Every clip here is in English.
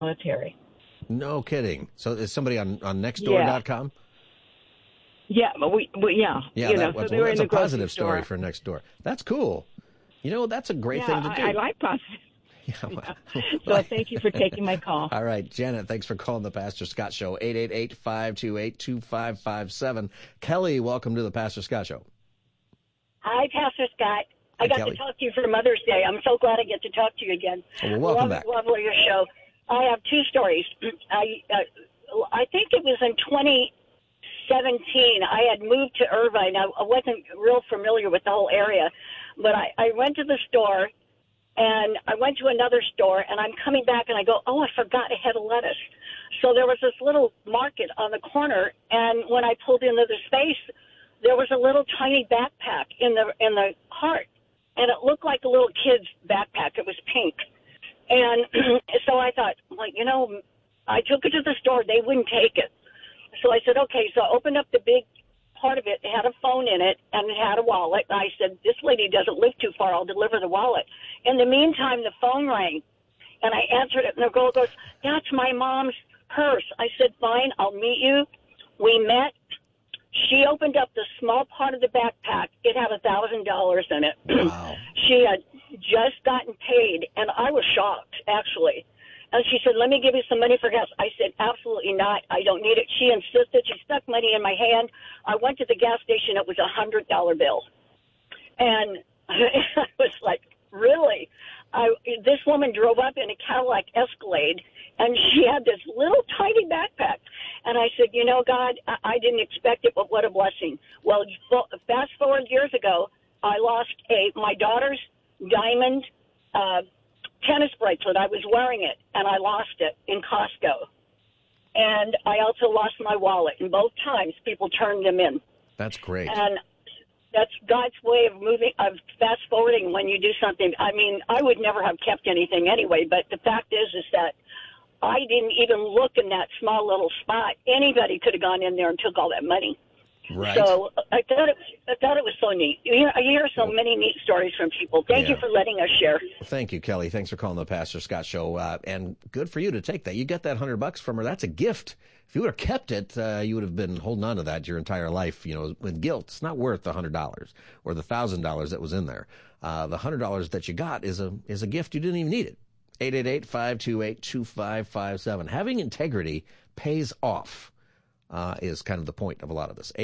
military. No kidding. So is somebody on nextdoor.com? Yeah, but yeah. That's a positive story for Nextdoor. That's cool. That's a great thing to do. I like positive. Yeah. So thank you for taking my call. All right, Janet, thanks for calling the Pastor Scott Show, 888-528-2557. Kelly, welcome to the Pastor Scott Show. Hi, Pastor Scott. I got to talk to you for Mother's Day. I'm so glad I get to talk to you again. Well, welcome back. Love your show. I have two stories. I think it was in 2017. I had moved to Irvine. I wasn't real familiar with the whole area, but I went to the store, and I went to another store, and I'm coming back, and I go, I forgot I had a lettuce. So there was this little market on the corner, and when I pulled into the space, there was a little tiny backpack in the cart, and it looked like a little kid's backpack. It was pink. And so I thought, I took it to the store. They wouldn't take it. So I said, okay. So I opened up the big part of it. It had a phone in it, and it had a wallet. And I said, this lady doesn't live too far. I'll deliver the wallet. In the meantime, the phone rang, and I answered it, and the girl goes, that's my mom's purse. I said, fine, I'll meet you. We met. She opened up the small part of the backpack. It had $1,000 in it. Wow. She had just gotten paid, and I was shocked, actually. And she said, let me give you some money for gas. I said, absolutely not. I don't need it. She insisted. She stuck money in my hand. I went to the gas station. It was a $100 bill. And I was like, really? This woman drove up in a Cadillac Escalade, and she had this little tiny backpack. And I said, God, I didn't expect it, but what a blessing. Well, fast forward years ago, I lost my daughter's diamond tennis bracelet. I was wearing it, and I lost it in Costco. And I also lost my wallet. And both times, people turned them in. That's great. And that's God's way of fast forwarding when you do something. I mean, I would never have kept anything anyway, but the fact is that I didn't even look in that small little spot. Anybody could have gone in there and took all that money. Right. So I thought it was so neat. I hear so many neat stories from people. Thank you for letting us share. Thank you, Kelly. Thanks for calling the Pastor Scott Show. And good for you to take that. You get that $100 from her. That's a gift. If you would have kept it, you would have been holding on to that your entire life, with guilt. It's not worth the $100 or the $1,000 that was in there. The $100 that you got is a gift. You didn't even need it. 888-528-2557. Having integrity pays off. Is kind of the point of a lot of this.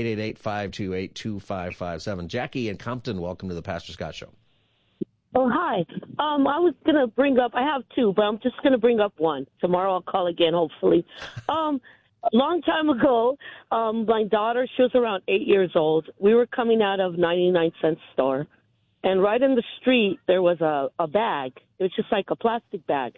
888-528-2557. Jackie in Compton, welcome to the Pastor Scott Show. Oh, hi. I was going to bring up, I have two, but I'm just going to bring up one. Tomorrow I'll call again, hopefully. A long time ago, my daughter, she was around 8 years old. We were coming out of 99-cent store, and right in the street there was a bag. It was just like a plastic bag.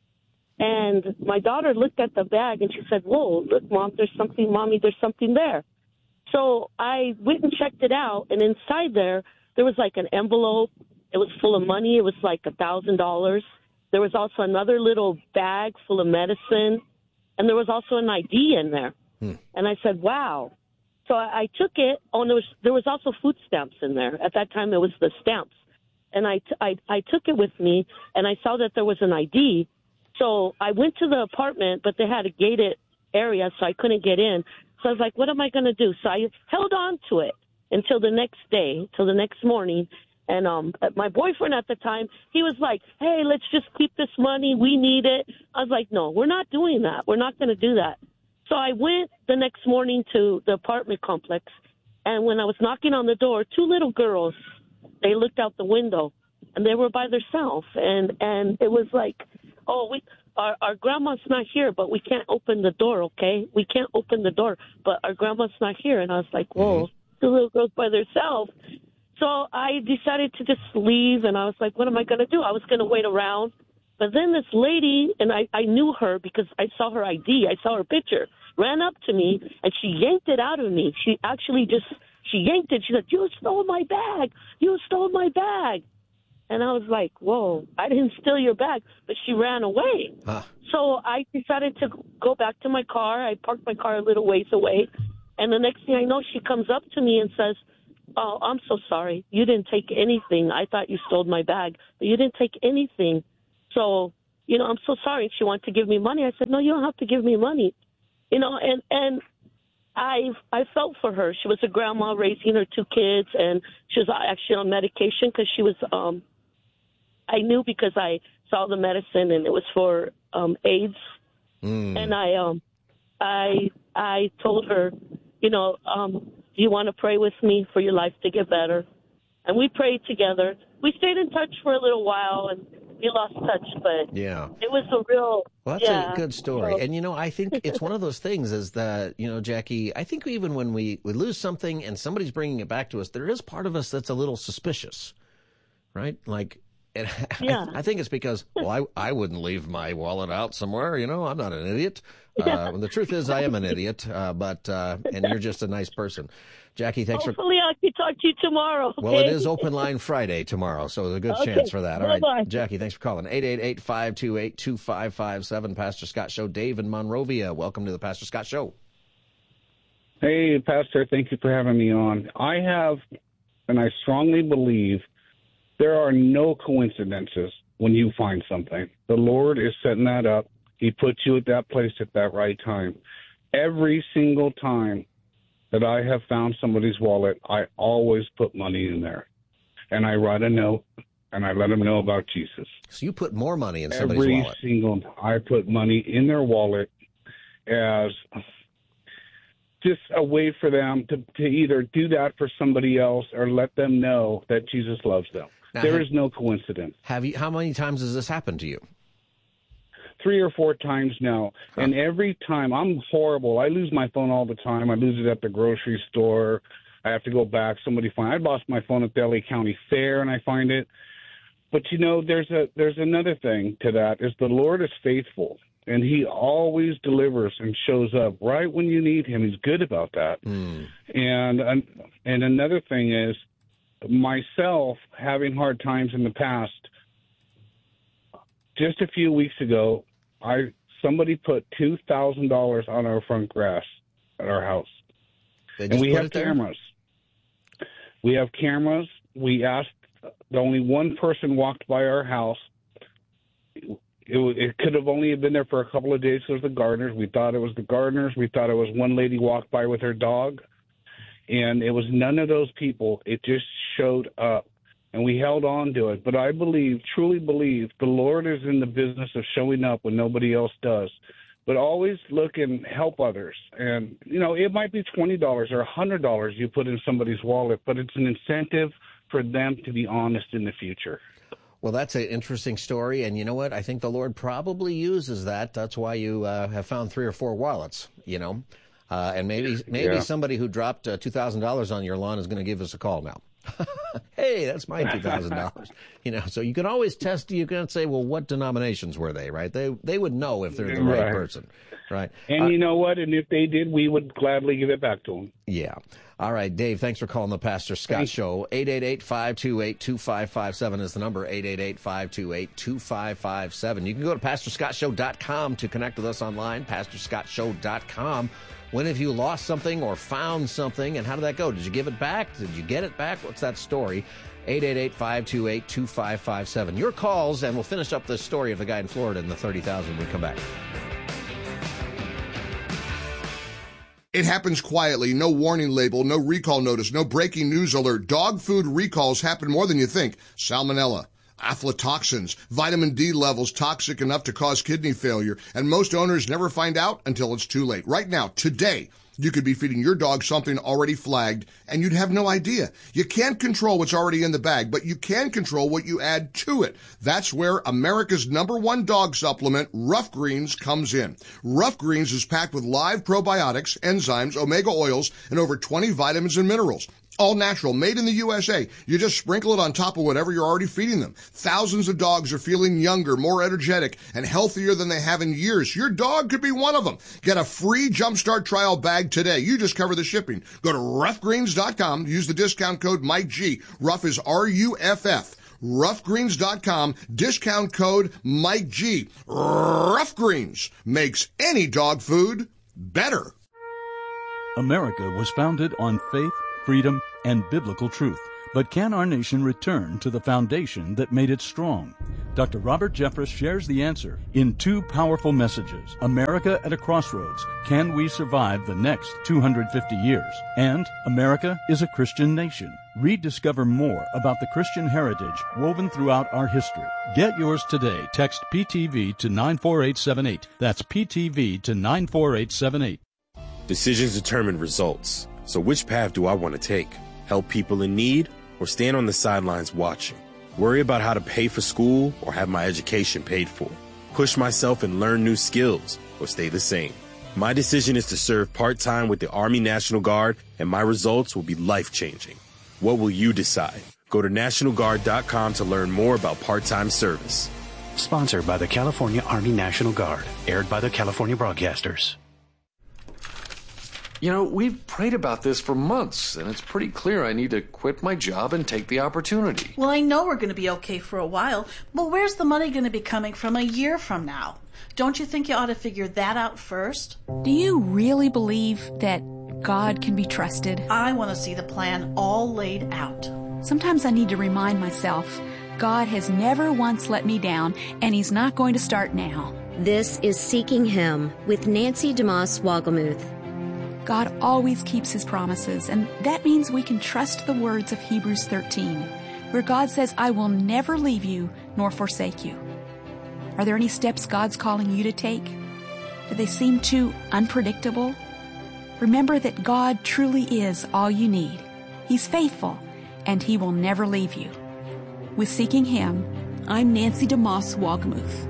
And my daughter looked at the bag, and she said, whoa, look, Mom, there's something there. So I went and checked it out, and inside there was like an envelope. It was full of money. It was like $1,000. There was also another little bag full of medicine, and there was also an ID in there. And I said, wow. So I took it. Oh, and there was also food stamps in there. At that time, it was the stamps. And I took it with me, and I saw that there was an ID. So I went to the apartment, but they had a gated area, so I couldn't get in. So I was like, what am I going to do? So I held on to it until the next day, till the next morning. And my boyfriend at the time, he was like, hey, let's just keep this money. We need it. I was like, no, we're not doing that. We're not going to do that. So I went the next morning to the apartment complex, and when I was knocking on the door, two little girls, they looked out the window, and they were by themselves. And it was like, oh, our grandma's not here, but we can't open the door, okay? We can't open the door, but our grandma's not here. And I was like, whoa, two little girls by themselves. So I decided to just leave, and I was like, what am I going to do? I was going to wait around. But then this lady, and I knew her because I saw her ID, I saw her picture, ran up to me, and she yanked it out of me. She actually she yanked it. She said, you stole my bag. You stole my bag. And I was like, whoa, I didn't steal your bag, but she ran away. So I decided to go back to my car. I parked my car a little ways away. And the next thing I know, she comes up to me and says, oh, I'm so sorry. You didn't take anything. I thought you stole my bag, but you didn't take anything. So I'm so sorry. If she wanted to give me money, I said, no, you don't have to give me money. And I felt for her. She was a grandma raising her 2 kids, and she was actually on medication because she was, I knew because I saw the medicine, and it was for AIDS. And I told her, do you want to pray with me for your life to get better? And we prayed together. We stayed in touch for a little while, and we lost touch, but it was a real... Well, that's a good story. And, I think it's one of those things is that, Jackie, I think even when we lose something and somebody's bringing it back to us, there is part of us that's a little suspicious, right? Like, I think it's because, I wouldn't leave my wallet out somewhere, I'm not an idiot. The truth is I am an idiot, and you're just a nice person. Jackie, thanks Hopefully I can talk to you tomorrow. Okay? Well, it is Open Line Friday tomorrow, so there's a good chance for that. All right, Jackie, thanks for calling. 888-528-2557, Pastor Scott Show. Dave in Monrovia, welcome to the Pastor Scott Show. Hey, Pastor, thank you for having me on. I have, and I strongly believe, there are no coincidences when you find something. The Lord is setting that up. He put you at that place at that right time. Every single time that I have found somebody's wallet, I always put money in there. And I write a note, and I let them know about Jesus. So you put more money in somebody's wallet? I put money in their wallet as just a way for them to either do that for somebody else or let them know that Jesus loves them. Now, there is no coincidence. How many times has this happened to you? 3 or 4 times now. Huh. And every time, I'm horrible. I lose my phone all the time. I lose it at the grocery store. I have to go back. I lost my phone at the LA County Fair, and I find it. But, there's another thing to that, is the Lord is faithful, and he always delivers and shows up right when you need him. He's good about that. And another thing is, myself having hard times in the past, just a few weeks ago, somebody put $2,000 on our front grass at our house. And we have cameras. We have cameras. We asked, only one person walked by our house. It could have only been there for a couple of days because of the gardeners. We thought it was the gardeners. We thought it was one lady walked by with her dog. And it was none of those people. It just showed up. And we held on to it. But I truly believe, the Lord is in the business of showing up when nobody else does. But always look and help others. And, it might be $20 or $100 you put in somebody's wallet, but it's an incentive for them to be honest in the future. Well, that's an interesting story. And you know what? I think the Lord probably uses that. That's why you have found 3 or 4 wallets, and maybe somebody who dropped $2,000 on your lawn is going to give us a call now. Hey, that's my $2,000. So you can always test. You can say, well, what denominations were they? Right? They would know if they're the right person, right? And you know what? And if they did, we would gladly give it back to them. Yeah. All right, Dave. Thanks for calling the Pastor Scott Show. 888-528-2557 is the number. 888-528-2557. You can go to PastorScottShow.com to connect with us online. PastorScottShow.com. When have you lost something or found something, and how did that go? Did you give it back? Did you get it back? What's that story? 888-528-2557. Your calls, and we'll finish up the story of the guy in Florida and the $30,000 when we come back. It happens quietly, no warning label, no recall notice, no breaking news alert. Dog food recalls happen more than you think. Salmonella, aflatoxins, vitamin D levels toxic enough to cause kidney failure, and most owners never find out until it's too late. Right now, today, you could be feeding your dog something already flagged, and you'd have no idea. You can't control what's already in the bag, but you can control what you add to it. That's where America's #1 dog supplement, Rough Greens, comes in. Rough Greens is packed with live probiotics, enzymes, omega oils, and over 20 vitamins and minerals. All natural, made in the USA. You just sprinkle it on top of whatever you're already feeding them. Thousands of dogs are feeling younger, more energetic, and healthier than they have in years. Your dog could be one of them. Get a free Jumpstart trial bag today. You just cover the shipping. Go to roughgreens.com. Use the discount code Mike G. Rough is RUFF. Roughgreens.com. Discount code Mike G. Rough Greens makes any dog food better. America was founded on faith, freedom, and biblical truth. But can our nation return to the foundation that made it strong? Dr. Robert Jeffress shares the answer in two powerful messages. America at a Crossroads. Can we survive the next 250 years? And America is a Christian nation. Rediscover more about the Christian heritage woven throughout our history. Get yours today. Text PTV to 94878. That's PTV to 94878. Decisions determine results. So which path do I want to take? Help people in need or stand on the sidelines watching? Worry about how to pay for school or have my education paid for? Push myself and learn new skills or stay the same? My decision is to serve part-time with the Army National Guard, and my results will be life-changing. What will you decide? Go to NationalGuard.com to learn more about part-time service. Sponsored by the California Army National Guard. Aired by the California Broadcasters. You know, we've prayed about this for months, and it's pretty clear I need to quit my job and take the opportunity. Well, I know we're going to be okay for a while, but where's the money going to be coming from a year from now? Don't you think you ought to figure that out first? Do you really believe that God can be trusted? I want to see the plan all laid out. Sometimes I need to remind myself, God has never once let me down, and He's not going to start now. This is Seeking Him with Nancy DeMoss Wogelmuth. God always keeps His promises, and that means we can trust the words of Hebrews 13, where God says, I will never leave you nor forsake you. Are there any steps God's calling you to take? Do they seem too unpredictable? Remember that God truly is all you need. He's faithful, and He will never leave you. With Seeking Him, I'm Nancy DeMoss Wogelmuth.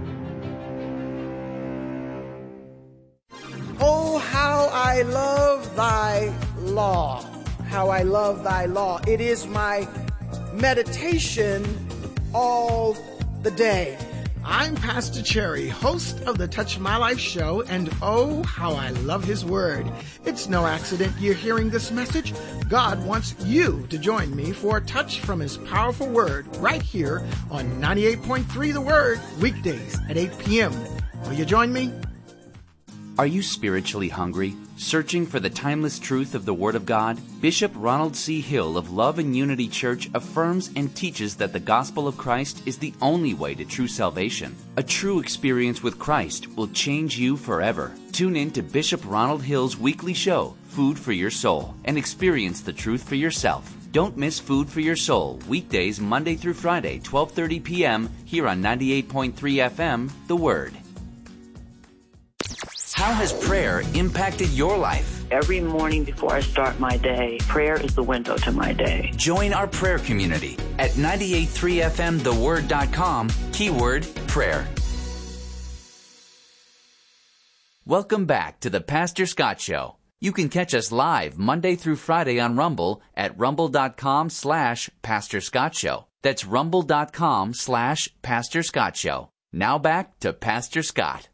Oh, how I love thy law. How I love thy law. It is my meditation all the day. I'm Pastor Cherry, host of the Touch My Life show, and oh, how I love His Word. It's no accident you're hearing this message. God wants you to join me for a touch from His powerful Word right here on 98.3 The Word, weekdays at 8 p.m. Will you join me? Are you spiritually hungry, searching for the timeless truth of the Word of God? Bishop Ronald C. Hill of Love and Unity Church affirms and teaches that the gospel of Christ is the only way to true salvation. A true experience with Christ will change you forever. Tune in to Bishop Ronald Hill's weekly show, Food for Your Soul, and experience the truth for yourself. Don't miss Food for Your Soul, weekdays Monday through Friday, 12:30 p.m. here on 98.3 FM, The Word. How has prayer impacted your life? Every morning before I start my day, prayer is the window to my day. Join our prayer community at 98.3fmtheword.com, keyword prayer. Welcome back to the Pastor Scott Show. You can catch us live Monday through Friday on Rumble at rumble.com/Pastor Scott Show. That's rumble.com/Pastor Scott Show. Now back to Pastor Scott.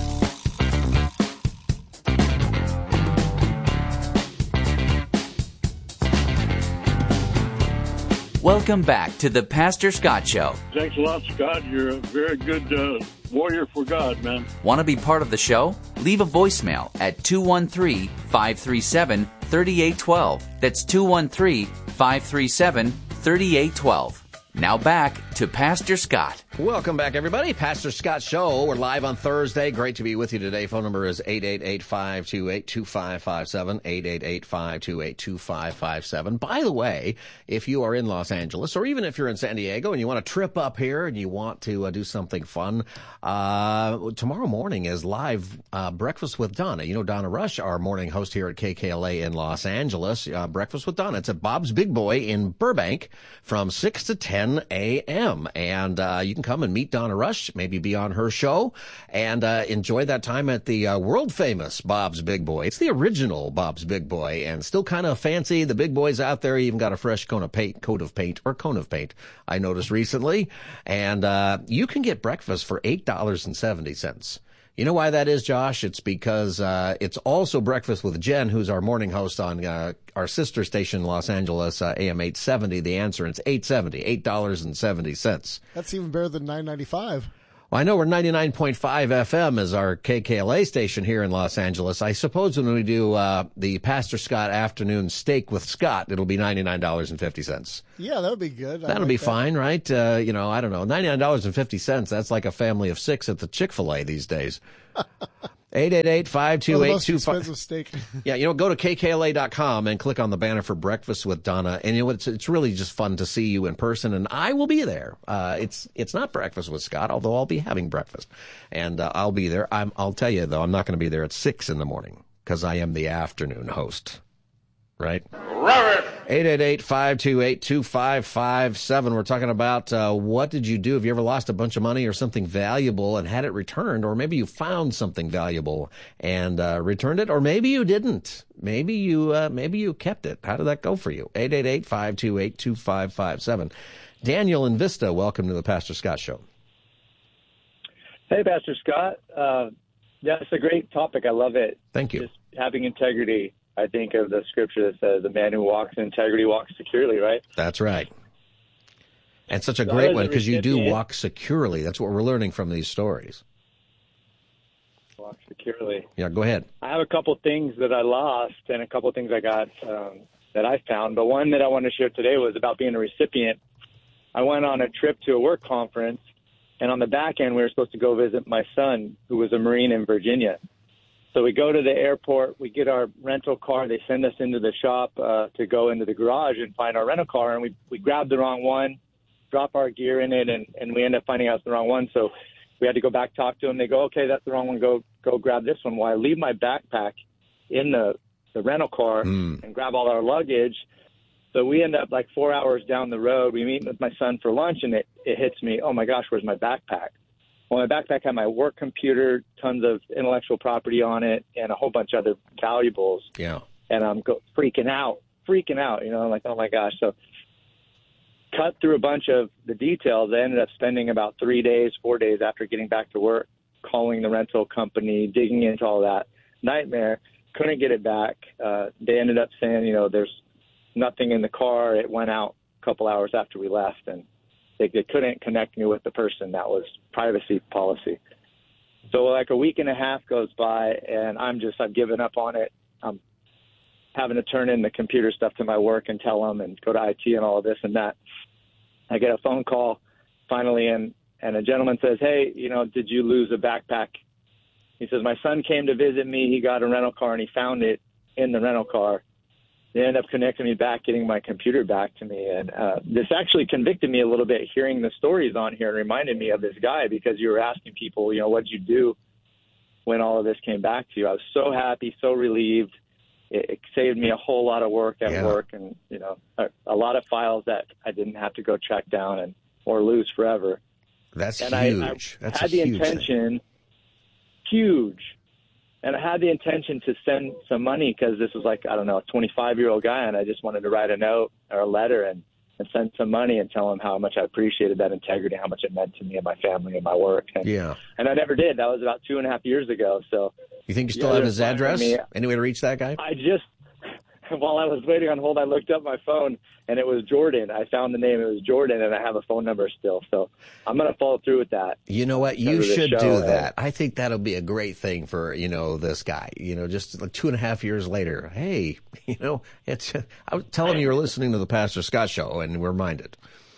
Welcome back to the Pastor Scott Show. Thanks a lot, Scott. You're a very good warrior for God, man. Want to be part of the show? Leave a voicemail at 213-537-3812. That's 213-537-3812. Now back to Pastor Scott. Welcome back, everybody. Pastor Scott Show. We're live on Thursday. Great to be with you today. Phone number is 888-528-2557, 888-528-2557. By the way, if you are in Los Angeles, or even if you're in San Diego and you want to trip up here and you want to do something fun, tomorrow morning is live Breakfast with Donna. You know Donna Rush, our morning host here at KKLA in Los Angeles. Breakfast with Donna. It's at Bob's Big Boy in Burbank from 6 to 10 a.m. And you can come and meet Donna Rush, maybe be on her show, and enjoy that time at the world-famous Bob's Big Boy. It's the original Bob's Big Boy, and still kind of fancy. The big boys out there even got a fresh cone of paint, I noticed recently. And you can get breakfast for $8.70. You know why that is, Josh? It's because it's also Breakfast with Jen, who's our morning host on our sister station in Los Angeles, AM 870. The answer, and it's $8.70. That's even better than $9.95. Well, I know we're 99.5 FM is our KKLA station here in Los Angeles. I suppose when we do the Pastor Scott Afternoon Steak with Scott, it'll be $99.50. Yeah, that would be good. That'll be fine, right? I don't know. $99.50, that's like a family of 6 at the Chick-fil-A these days. 888-528-25. Expensive steak. Yeah, go to kkla.com and click on the banner for Breakfast with Donna. And you know what? It's really just fun to see you in person, and I will be there. It's not Breakfast with Scott, although I'll be having breakfast, and I'll be there. I'll tell you though, I'm not going to be there at 6 in the morning because I am the afternoon host. Right? 888-528-2557. We're talking about what did you do? Have you ever lost a bunch of money or something valuable and had it returned? Or maybe you found something valuable and returned it, or maybe you didn't. Maybe you kept it. How did that go for you? 888-528-2557. Daniel in Vista, welcome to the Pastor Scott Show. Hey, Pastor Scott. Yeah, it's a great topic. I love it. Thank you. Just having integrity. I think of the scripture that says, the man who walks in integrity walks securely, right? That's right. And such a great one, because you do walk securely. That's what we're learning from these stories. Walk securely. Yeah, go ahead. I have a couple things that I lost and a couple things I got that I found. But one that I wanted to share today was about being a recipient. I went on a trip to a work conference, and on the back end, we were supposed to go visit my son, who was a Marine in Virginia. So we go to the airport, we get our rental car, they send us into the shop to go into the garage and find our rental car, and we grabbed the wrong one, drop our gear in it, and we end up finding out it's the wrong one. So we had to go back, talk to them. They go, okay, that's the wrong one, go grab this one. Well, I leave my backpack in the rental car and grab all our luggage. So we end up like 4 hours down the road. We meet with my son for lunch, and it hits me, oh my gosh, where's my backpack? Well, my backpack had my work computer, tons of intellectual property on it, and a whole bunch of other valuables. Yeah. And I'm freaking out, I'm like, oh my gosh. So cut through a bunch of the details. I ended up spending about 4 days after getting back to work, calling the rental company, digging into all that. Nightmare. Couldn't get it back. They ended up saying, there's nothing in the car. It went out a couple hours after we left, and they couldn't connect me with the person. That was privacy policy. So like a week and a half goes by, and I've given up on it. I'm having to turn in the computer stuff to my work and tell them and go to IT and all of this and that. I get a phone call finally, and a gentleman says, hey, did you lose a backpack? He says, my son came to visit me. He got a rental car, and he found it in the rental car. They ended up connecting me back, getting my computer back to me. And this actually convicted me a little bit, hearing the stories on here, and reminded me of this guy, because you were asking people, what'd you do when all of this came back to you? I was so happy, so relieved. It saved me a whole lot of work at work, and, a lot of files that I didn't have to go track down or lose forever. That's and huge. I had the intention, huge. And I had the intention to send some money, because this was like, I don't know, a 25-year-old guy, and I just wanted to write a note or a letter and send some money and tell him how much I appreciated that integrity, how much it meant to me and my family and my work. And I never did. That was about 2.5 years ago. So you think you still have his address? Any way to reach that guy? While I was waiting on hold, I looked up my phone, and it was Jordan. I found the name. It was Jordan, and I have a phone number still. So I'm going to follow through with that. You know what? You should do that. I think that'll be a great thing for, this guy. Just like 2.5 years later. Hey, it's. I was telling you were listening to the Pastor Scott Show, and we're reminded.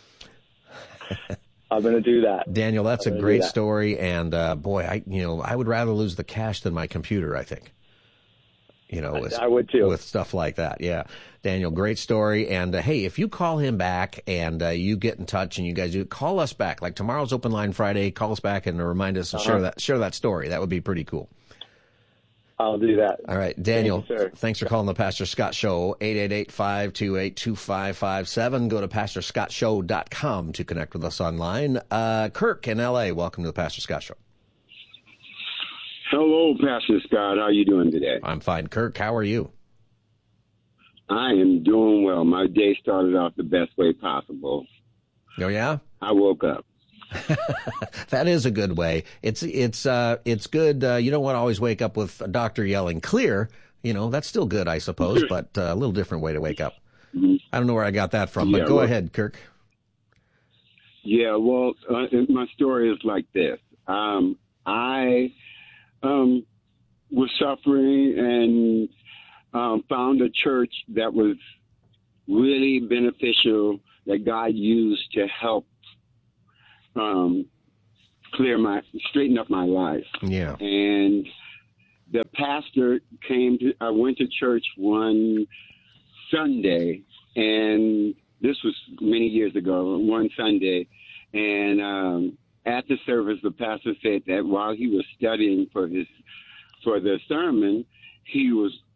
I'm going to do that. Daniel, that's a great story. And boy, I would rather lose the cash than my computer, I think. I would too. With stuff like that. Yeah. Daniel, great story. And hey, if you call him back and you get in touch and you guys call us back, like tomorrow's Open Line Friday, call us back and remind us and share that story. That would be pretty cool. I'll do that. All right, Daniel, thanks for calling the Pastor Scott Show, 888-528-2557. Go to pastorscottshow.com to connect with us online. Kirk in L.A., welcome to the Pastor Scott Show. Hello, Pastor Scott. How are you doing today? I'm fine. Kirk, how are you? I am doing well. My day started off the best way possible. Oh, yeah? I woke up. That is a good way. It's good. You don't want to always wake up with a doctor yelling clear. That's still good, I suppose, but a little different way to wake up. Mm-hmm. I don't know where I got that from, but go ahead, Kirk. Yeah, well, my story is like this. I was suffering and found a church that was really beneficial, that God used to help straighten up my life. Yeah. And the pastor I went to church one Sunday, and this was many years ago, one Sunday, and at the service, the pastor said that while he was studying for the sermon, he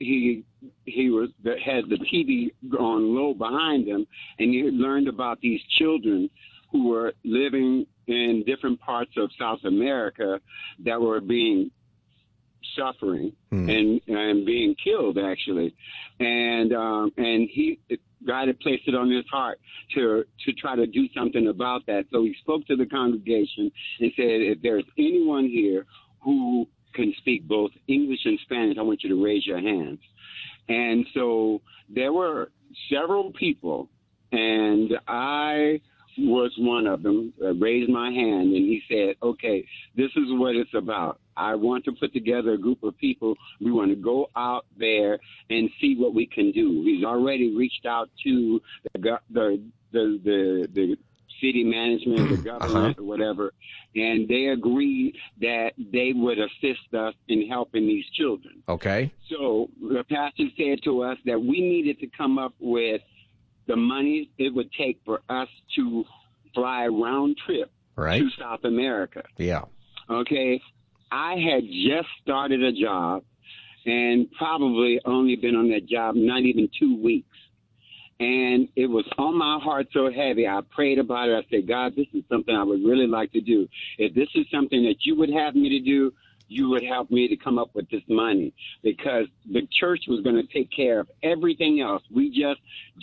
had the TV on low behind him, and he had learned about these children who were living in different parts of South America that were suffering and being killed, actually, and God had placed it on his heart to try to do something about that. So he spoke to the congregation and said, if there's anyone here who can speak both English and Spanish, I want you to raise your hands. And so there were several people, and I was one of them, raised my hand, and he said, okay, this is what it's about. I want to put together a group of people. We want to go out there and see what we can do. He's already reached out to the city management, the government, or whatever, and they agreed that they would assist us in helping these children. Okay. So the pastor said to us that we needed to come up with the money it would take for us to fly a round trip to South America. Yeah. Okay. I had just started a job and probably only been on that job not even 2 weeks. And it was on my heart so heavy. I prayed about it. I said, God, this is something I would really like to do. If this is something that you would have me to do, you would help me to come up with this money, because the church was going to take care of everything else. We just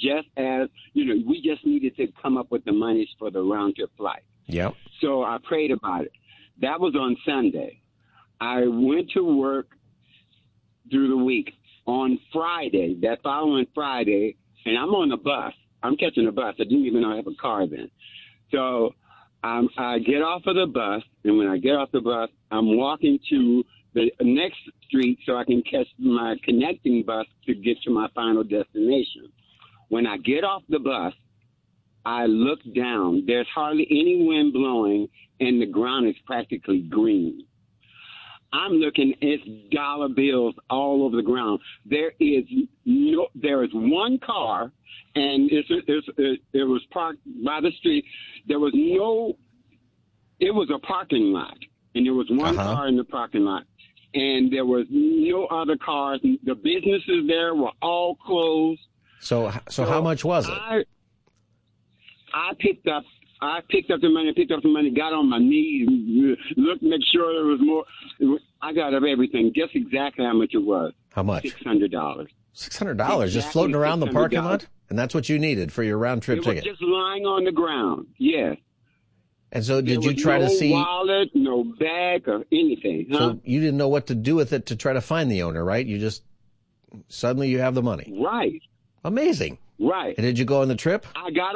needed to come up with the monies for the round trip flight. Yep. So I prayed about it. That was on Sunday. I went to work through the week. On Friday, that following Friday, and I'm on a bus. I'm catching a bus. I didn't even know I have a car then. So I get off of the bus, and when I get off the bus, I'm walking to the next street so I can catch my connecting bus to get to my final destination. When I get off the bus, I look down. There's hardly any wind blowing, and the ground is practically green. I'm looking at dollar bills all over the ground. There is one car, and it was parked by the street. It was a parking lot, and there was one car in the parking lot, and there was no other cars. The businesses there were all closed. So how much was it? I picked up the money, got on my knees, looked, make sure there was more. I got up everything, guess exactly how much it was. How much? $600. $600, just floating around the parking lot? And that's what you needed for your round trip ticket? It was just lying on the ground, yes. And so did you try to see? No wallet, no bag, or anything. Huh? So you didn't know what to do with it to try to find the owner, right? You just, suddenly you have the money. Right. Amazing. Right. And did you go on the trip? I got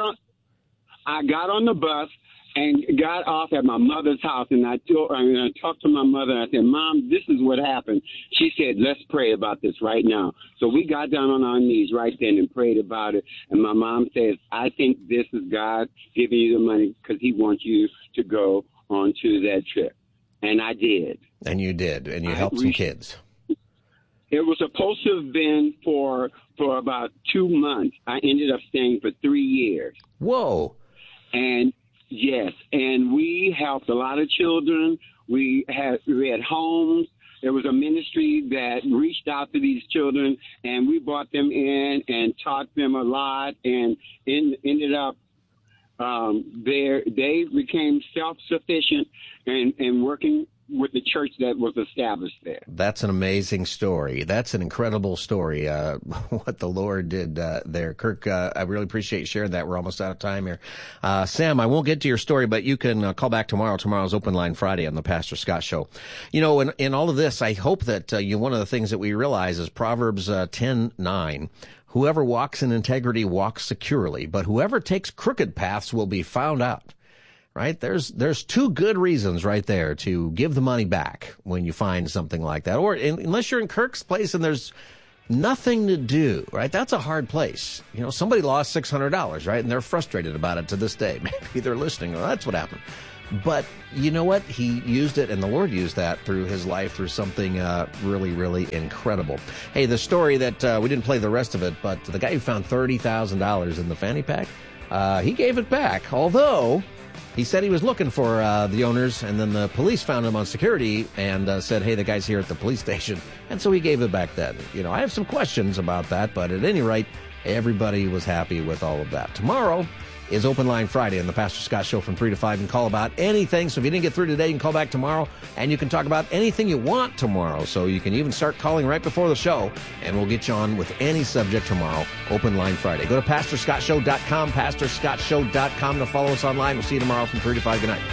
on the bus and got off at my mother's house, and I talked to my mother, and I said, Mom, this is what happened. She said, let's pray about this right now. So we got down on our knees right then and prayed about it, and my mom says, I think this is God giving you the money because he wants you to go on to that trip. And I did. And you did, and you helped some kids. It was supposed to have been for about 2 months. I ended up staying for 3 years. Whoa. And yes, and we helped a lot of children. We had homes. There was a ministry that reached out to these children, and we brought them in and taught them a lot, and ended up they became self-sufficient and working with the church that was established there. That's an amazing story. That's an incredible story, what the Lord did there. Kirk, I really appreciate you sharing that. We're almost out of time here. Sam, I won't get to your story, but you can call back tomorrow. Tomorrow's Open Line Friday on the Pastor Scott Show. You know, in all of this, I hope that one of the things that we realize is Proverbs 10:9. Whoever walks in integrity walks securely, but whoever takes crooked paths will be found out. right? There's two good reasons right there to give the money back when you find something like that. Or unless you're in Kirk's place and there's nothing to do, right? That's a hard place. You know, somebody lost $600, right? And they're frustrated about it to this day. Maybe they're listening. Well, that's what happened. But you know what? He used it, and the Lord used that through his life, through something really, really incredible. Hey, the story that we didn't play the rest of it, but the guy who found $30,000 in the fanny pack, he gave it back, although he said he was looking for the owners, and then the police found him on security and said, hey, the guy's here at the police station. And so he gave it back then. You know, I have some questions about that, but at any rate, everybody was happy with all of that. Tomorrow is Open Line Friday on the Pastor Scott Show from 3 to 5. You can call about anything. So if you didn't get through today, you can call back tomorrow, and you can talk about anything you want tomorrow. So you can even start calling right before the show, and we'll get you on with any subject tomorrow. Open Line Friday. Go to PastorScottShow.com, PastorScottShow.com to follow us online. We'll see you tomorrow from 3 to 5. Good night.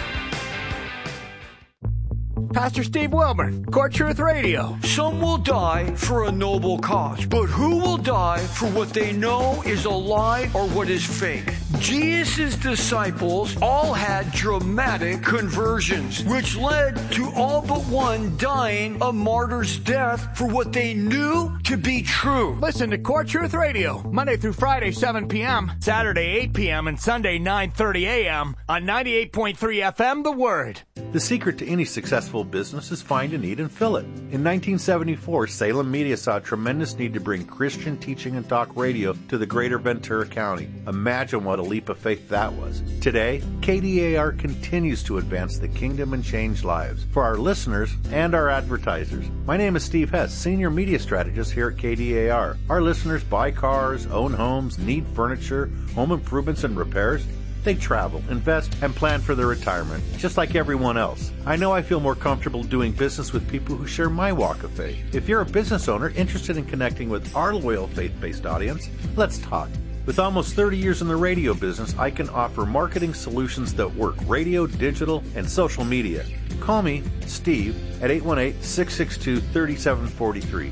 Pastor Steve Wilmer, Core Truth Radio. Some will die for a noble cause, but who will die for what they know is a lie or what is fake? Jesus' disciples all had dramatic conversions, which led to all but one dying a martyr's death for what they knew to be true. Listen to Core Truth Radio, Monday through Friday, 7 p.m., Saturday, 8 p.m., and Sunday, 9:30 a.m. on 98.3 FM, The Word. The secret to any successful business is find a need and fill it. In 1974, Salem Media saw a tremendous need to bring Christian teaching and talk radio to the greater Ventura County. Imagine what a leap of faith that was. Today, KDAR continues to advance the kingdom and change lives for our listeners and our advertisers. My name is Steve Hess, Senior Media Strategist here at KDAR. Our listeners buy cars, own homes, need furniture, home improvements and repairs. They travel, invest, and plan for their retirement, just like everyone else. I know I feel more comfortable doing business with people who share my walk of faith. If you're a business owner interested in connecting with our loyal faith-based audience, let's talk. With almost 30 years in the radio business, I can offer marketing solutions that work: radio, digital, and social media. Call me, Steve, at 818-662-3743.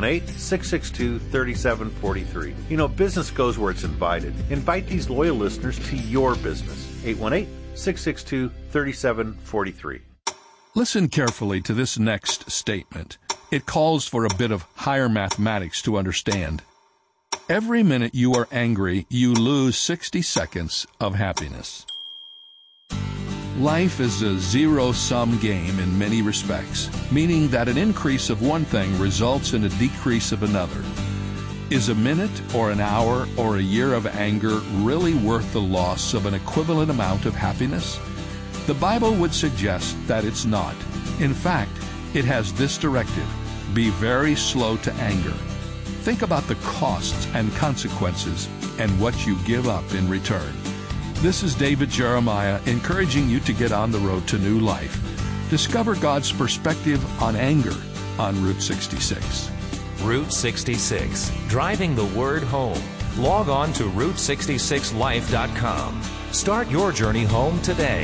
818-662-3743. You know, business goes where it's invited. Invite these loyal listeners to your business. 818-662-3743. Listen carefully to this next statement. It calls for a bit of higher mathematics to understand. Every minute you are angry, you lose 60 seconds of happiness. Life is a zero-sum game in many respects, meaning that an increase of one thing results in a decrease of another. Is a minute or an hour or a year of anger really worth the loss of an equivalent amount of happiness? The Bible would suggest that it's not. In fact, it has this directive: be very slow to anger. Think about the costs and consequences and what you give up in return. This is David Jeremiah encouraging you to get on the road to new life. Discover God's perspective on anger on Route 66. Route 66, driving the word home. Log on to Route66Life.com. Start your journey home today.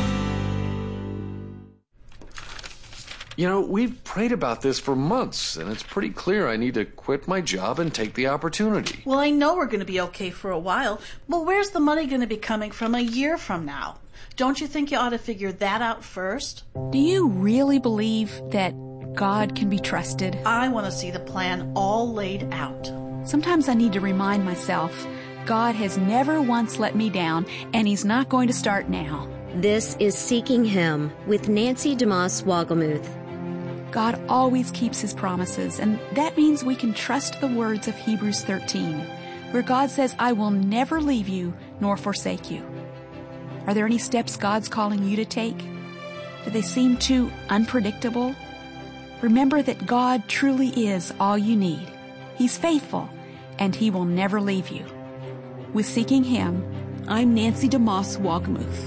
You know, we've prayed about this for months, and it's pretty clear I need to quit my job and take the opportunity. Well, I know we're going to be okay for a while, but where's the money going to be coming from a year from now? Don't you think you ought to figure that out first? Do you really believe that God can be trusted? I want to see the plan all laid out. Sometimes I need to remind myself, God has never once let me down, and He's not going to start now. This is Seeking Him with Nancy DeMoss Wogelmuth. God always keeps His promises, and that means we can trust the words of Hebrews 13, where God says, I will never leave you nor forsake you. Are there any steps God's calling you to take? Do they seem too unpredictable? Remember that God truly is all you need. He's faithful, and He will never leave you. With Seeking Him, I'm Nancy DeMoss Wogelmuth.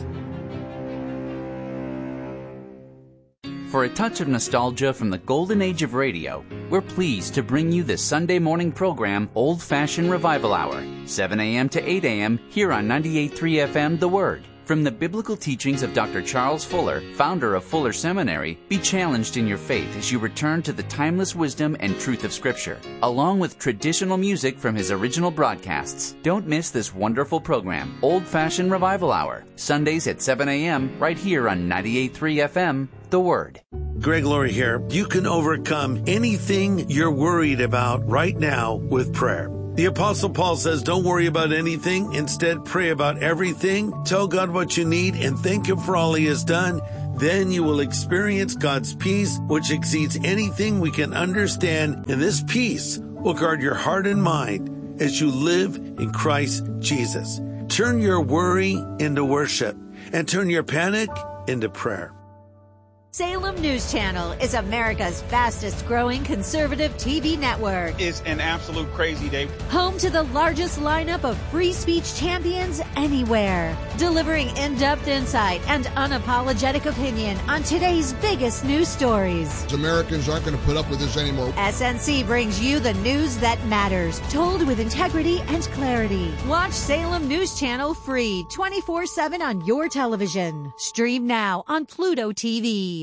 For a touch of nostalgia from the golden age of radio, we're pleased to bring you the Sunday morning program Old Fashioned Revival Hour, 7 a.m. to 8 a.m. here on 98.3 FM The Word. From the biblical teachings of Dr. Charles Fuller, founder of Fuller Seminary, be challenged in your faith as you return to the timeless wisdom and truth of Scripture, along with traditional music from his original broadcasts. Don't miss this wonderful program, Old Fashioned Revival Hour, Sundays at 7 a.m. right here on 98.3 FM, The Word. Greg Laurie here. You can overcome anything you're worried about right now with prayer. The Apostle Paul says, don't worry about anything. Instead, pray about everything. Tell God what you need and thank Him for all He has done. Then you will experience God's peace, which exceeds anything we can understand. And this peace will guard your heart and mind as you live in Christ Jesus. Turn your worry into worship and turn your panic into prayer. Salem News Channel is America's fastest growing conservative TV network. It's an absolute crazy day. Home to the largest lineup of free speech champions anywhere. Delivering in-depth insight and unapologetic opinion on today's biggest news stories. Americans aren't going to put up with this anymore. SNC brings you the news that matters, told with integrity and clarity. Watch Salem News Channel free 24/7 on your television. Stream now on Pluto TV.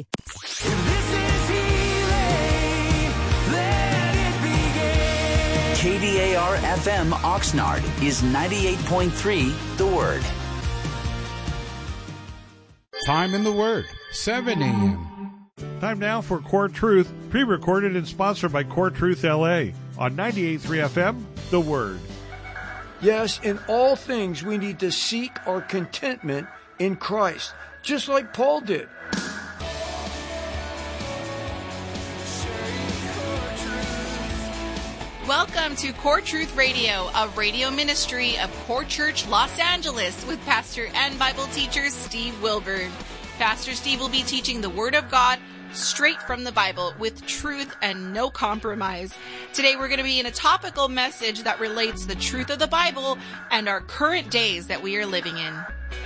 KDAR FM Oxnard is 98.3 The Word. Time in the Word, 7 a.m. Time now for Core Truth, pre-recorded and sponsored by Core Truth LA on 98.3 FM, The Word. Yes, in all things we need to seek our contentment in Christ, just like Paul did. Welcome to Core Truth Radio, a radio ministry of Core Church Los Angeles with pastor and Bible teacher Steve Wilburn. Pastor Steve will be teaching the Word of God straight from the Bible with truth and no compromise. Today we're going to be in a topical message that relates the truth of the Bible and our current days that we are living in.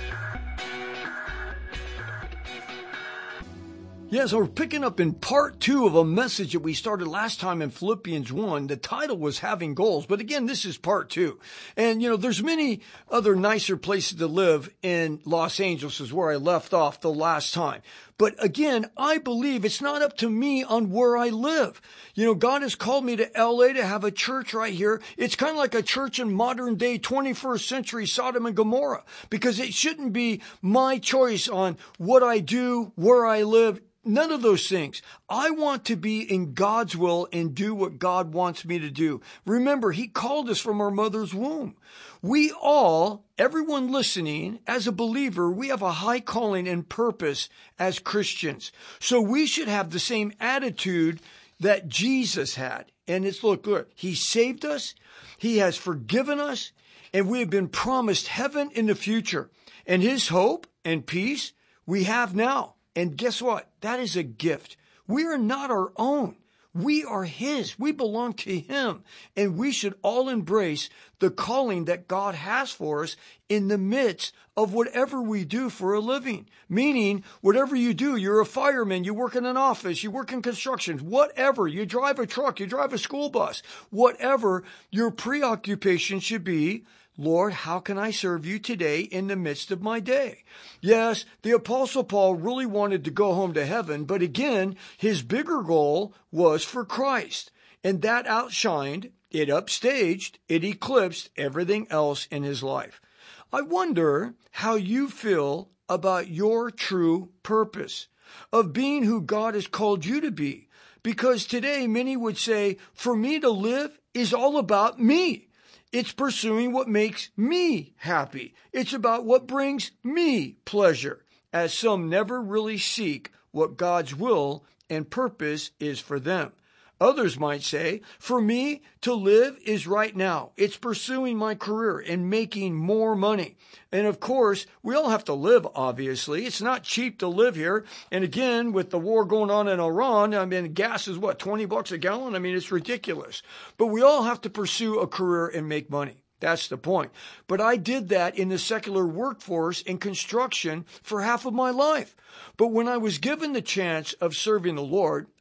Yeah, so we're picking up in part 2 of a message that we started last time in Philippians 1. The title was Having Goals, but again, this is part 2. And, there's many other nicer places to live in Los Angeles is where I left off the last time. But again, I believe it's not up to me on where I live. God has called me to LA to have a church right here. It's kind of like a church in modern day 21st century Sodom and Gomorrah, because it shouldn't be my choice on what I do, where I live. None of those things. I want to be in God's will and do what God wants me to do. Remember, He called us from our mother's womb. We all, everyone listening, as a believer, we have a high calling and purpose as Christians. So we should have the same attitude that Jesus had. And it's, look, He saved us. He has forgiven us. And we have been promised heaven in the future. And His hope and peace we have now. And guess what? That is a gift. We are not our own. We are His. We belong to Him. And we should all embrace the calling that God has for us in the midst of whatever we do for a living. Meaning, whatever you do, you're a fireman, you work in an office, you work in construction, whatever, you drive a truck, you drive a school bus, whatever your preoccupation should be. Lord, how can I serve you today in the midst of my day? Yes, the Apostle Paul really wanted to go home to heaven, but again, his bigger goal was for Christ. And that outshined, it upstaged, it eclipsed everything else in his life. I wonder how you feel about your true purpose of being who God has called you to be. Because today, many would say, for me to live is all about me. It's pursuing what makes me happy. It's about what brings me pleasure, as some never really seek what God's will and purpose is for them. Others might say, for me to live is right now. It's pursuing my career and making more money. And of course, we all have to live, obviously. It's not cheap to live here. And again, with the war going on in Iran, gas is $20 a gallon? It's ridiculous. But we all have to pursue a career and make money. That's the point. But I did that in the secular workforce in construction for half of my life. But when I was given the chance of serving the Lord,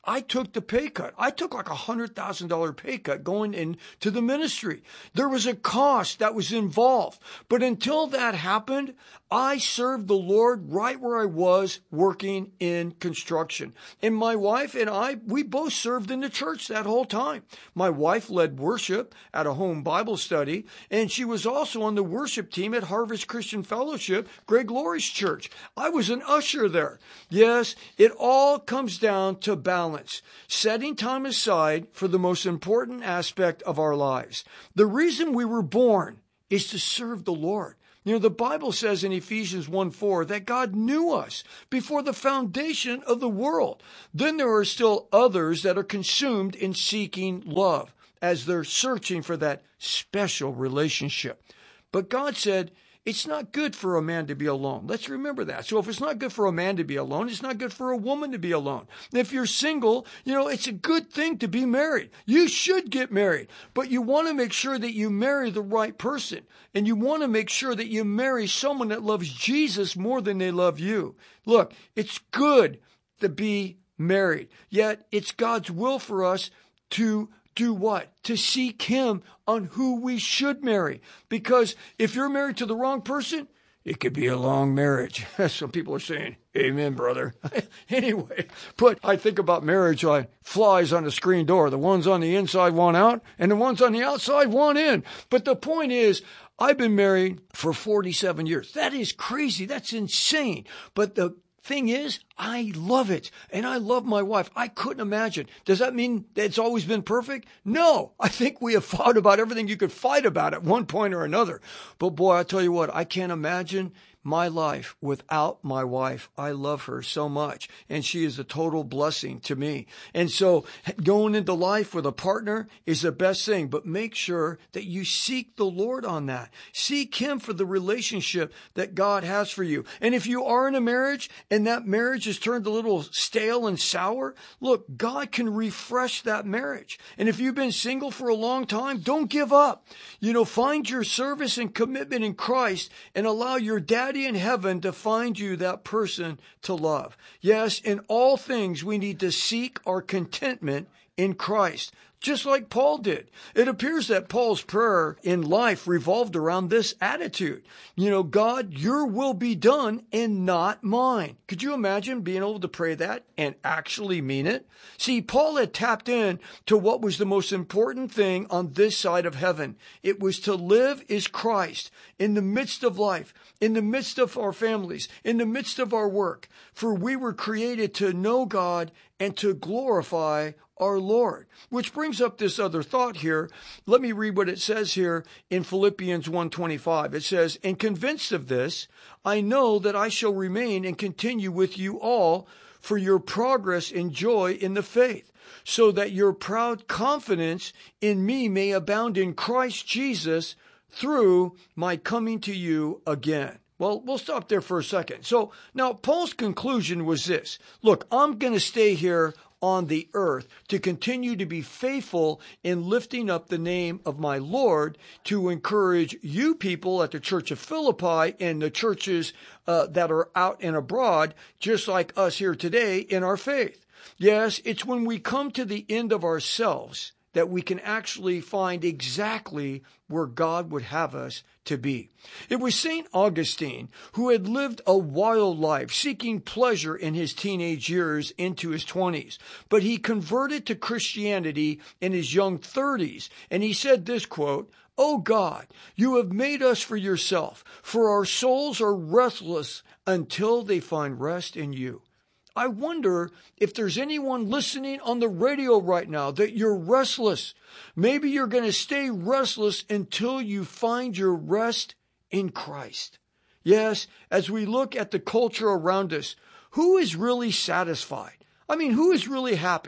I took the pay cut. I took like $100,000 pay cut going into the ministry. There was a cost that was involved. But until that happened, I served the Lord right where I was working in construction. And my wife and I, we both served in the church that whole time. My wife led worship at a home Bible study, and she was also on the worship team at Harvest Christian Fellowship, Greg Laurie's church. I was an usher there. Yes, it all comes down to balance, setting time aside for the most important aspect of our lives. The reason we were born is to serve the Lord. You know, the Bible says in Ephesians 1:4 that God knew us before the foundation of the world. Then there are still others that are consumed in seeking love as they're searching for that special relationship. But God said, it's not good for a man to be alone. Let's remember that. So if it's not good for a man to be alone, it's not good for a woman to be alone. And if you're single, you know, it's a good thing to be married. You should get married, but you want to make sure that you marry the right person. And you want to make sure that you marry someone that loves Jesus more than they love you. Look, it's good to be married, yet it's God's will for us to do what? To seek Him on who we should marry. Because if you're married to the wrong person, it could be a long marriage. Some people are saying, amen, brother. Anyway, but I think about marriage like flies on the screen door. The ones on the inside want out, and the ones on the outside want in. But the point is, I've been married for 47 years. That is crazy. That's insane. But the thing is, I love it. And I love my wife. I couldn't imagine. Does that mean that it's always been perfect? No. I think we have fought about everything you could fight about at one point or another. But boy, I tell you what, I can't imagine my life without my wife. I love her so much, and she is a total blessing to me. And so going into life with a partner is the best thing, but make sure that you seek the Lord on that. Seek Him for the relationship that God has for you. And if you are in a marriage and that marriage has turned a little stale and sour, look, God can refresh that marriage. And if you've been single for a long time, don't give up. You know, find your service and commitment in Christ and allow your daddy in heaven to find you that person to love. Yes, in all things we need to seek our contentment in Christ, just like Paul did. It appears that Paul's prayer in life revolved around this attitude. You know, God, your will be done and not mine. Could you imagine being able to pray that and actually mean it? See, Paul had tapped in to what was the most important thing on this side of heaven. It was to live as Christ in the midst of life, in the midst of our families, in the midst of our work. For we were created to know God and to glorify our Lord. Which brings up this other thought here. Let me read what it says here in Philippians 1:25. It says, and convinced of this, I know that I shall remain and continue with you all for your progress and joy in the faith, so that your proud confidence in me may abound in Christ Jesus through my coming to you again. Well, we'll stop there for a second. So now Paul's conclusion was this. Look, I'm going to stay here on the earth to continue to be faithful in lifting up the name of my Lord, to encourage you people at the Church of Philippi and the churches that are out and abroad, just like us here today, in our faith. Yes, it's when we come to the end of ourselves that we can actually find exactly where God would have us to be. It was St. Augustine who had lived a wild life, seeking pleasure in his teenage years into his 20s. But he converted to Christianity in his young 30s. And he said this quote, "O God, you have made us for yourself, for our souls are restless until they find rest in you." I wonder if there's anyone listening on the radio right now that you're restless. Maybe you're going to stay restless until you find your rest in Christ. Yes, as we look at the culture around us, who is really satisfied? I mean, who is really happy?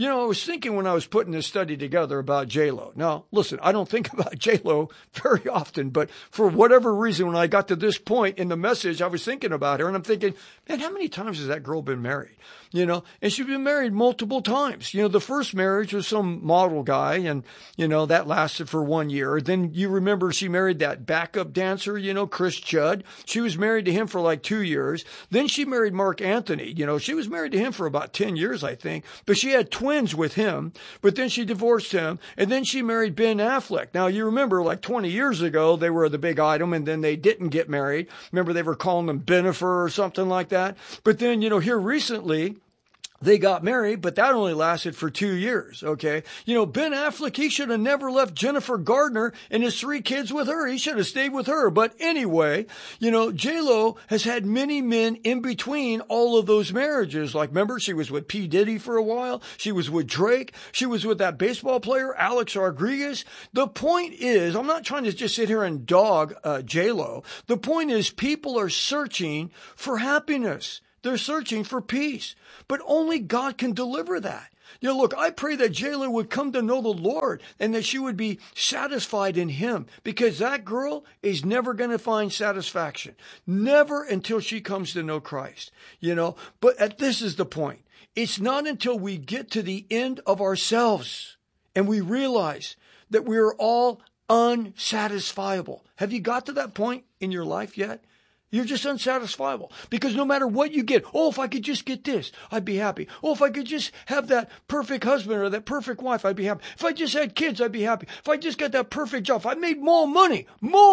You know, I was thinking when I was putting this study together about J-Lo. Now, listen, I don't think about J-Lo very often, but for whatever reason, when I got to this point in the message, I was thinking about her, and I'm thinking, man, how many times has that girl been married? You know, and she's been married multiple times. You know, the first marriage was some model guy, and, you know, that lasted for 1 year. Then you remember she married that backup dancer, you know, Chris Judd. She was married to him for like 2 years. Then she married Mark Anthony. You know, she was married to him for about 10 years, I think, but she had twins with him, but then she divorced him, and then she married Ben Affleck. Now, you remember like 20 years ago, they were the big item, and then they didn't get married. Remember, they were calling them Benifer or something like that. But then, you know, here recently, they got married, but that only lasted for 2 years, okay? You know, Ben Affleck, he should have never left Jennifer Gardner and his 3 kids with her. He should have stayed with her. But anyway, you know, J-Lo has had many men in between all of those marriages. Like, remember, she was with P. Diddy for a while. She was with Drake. She was with that baseball player, Alex Rodriguez. The point is, I'm not trying to just sit here and dog J-Lo. The point is, people are searching for happiness. They're searching for peace, but only God can deliver that. You know, look, I pray that J-Lo would come to know the Lord and that she would be satisfied in him, because that girl is never going to find satisfaction. Never until she comes to know Christ, you know. But this is the point. It's not until we get to the end of ourselves and we realize that we are all unsatisfiable. Have you got to that point in your life yet? You're just unsatisfiable, because no matter what you get, oh, if I could just get this, I'd be happy. Oh, if I could just have that perfect husband or that perfect wife, I'd be happy. If I just had kids, I'd be happy. If I just got that perfect job, if I made more money,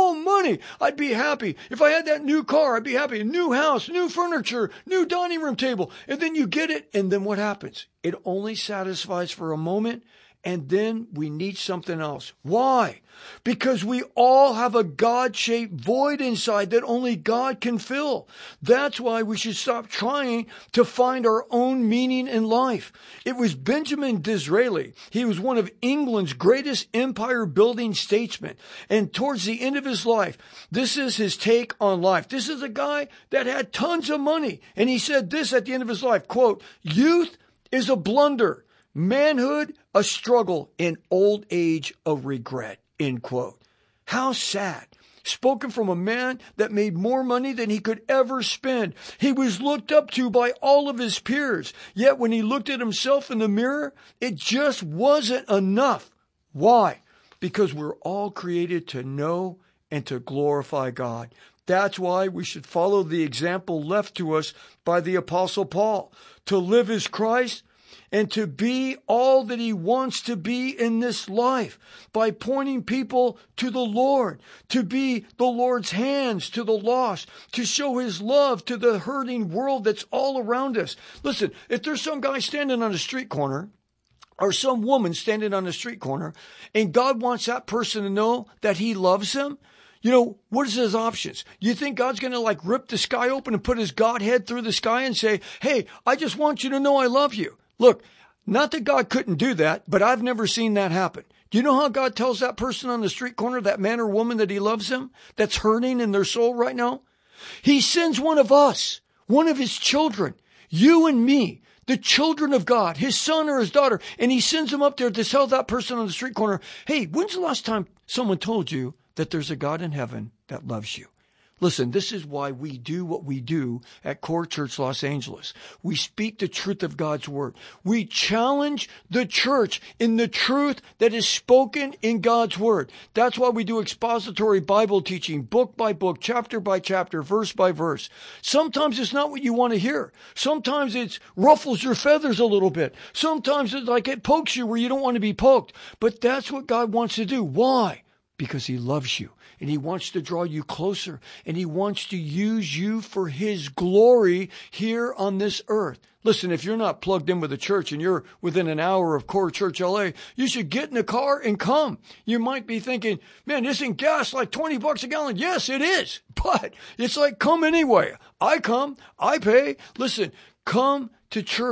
I'd be happy. If I had that new car, I'd be happy. A new house, new furniture, new dining room table. And then you get it, and then what happens? It only satisfies for a moment, and then we need something else. Why? Because we all have a God-shaped void inside that only God can fill. That's why we should stop trying to find our own meaning in life. It was Benjamin Disraeli. He was one of England's greatest empire-building statesmen. And towards the end of his life, this is his take on life. This is a guy that had tons of money. And he said this at the end of his life, quote, "Youth is a blunder. Manhood, a struggle, in old age, a regret," end quote. How sad. Spoken from a man that made more money than he could ever spend. He was looked up to by all of his peers. Yet when he looked at himself in the mirror, it just wasn't enough. Why? Because we're all created to know and to glorify God. That's why we should follow the example left to us by the Apostle Paul. To live is Christ, and to be all that he wants to be in this life by pointing people to the Lord, to be the Lord's hands to the lost, to show his love to the hurting world that's all around us. Listen, if there's some guy standing on a street corner or some woman standing on a street corner and God wants that person to know that he loves them, you know, what is his options? You think God's going to like rip the sky open and put his Godhead through the sky and say, "Hey, I just want you to know I love you"? Look, not that God couldn't do that, but I've never seen that happen. Do you know how God tells that person on the street corner, that man or woman, that he loves them, that's hurting in their soul right now? He sends one of us, one of his children, you and me, the children of God, his son or his daughter, and he sends them up there to tell that person on the street corner, "Hey, when's the last time someone told you that there's a God in heaven that loves you?" Listen, this is why we do what we do at Core Church Los Angeles. We speak the truth of God's word. We challenge the church in the truth that is spoken in God's word. That's why we do expository Bible teaching, book by book, chapter by chapter, verse by verse. Sometimes it's not what you want to hear. Sometimes it ruffles your feathers a little bit. Sometimes it's like it pokes you where you don't want to be poked. But that's what God wants to do. Why? Because he loves you. And he wants to draw you closer. And he wants to use you for his glory here on this earth. Listen, if you're not plugged in with the church and you're within an hour of Core Church LA, you should get in the car and come. You might be thinking, "Man, isn't gas like $20 a gallon?" Yes, it is. But it's like, come anyway. I come, I pay. Listen, come to church.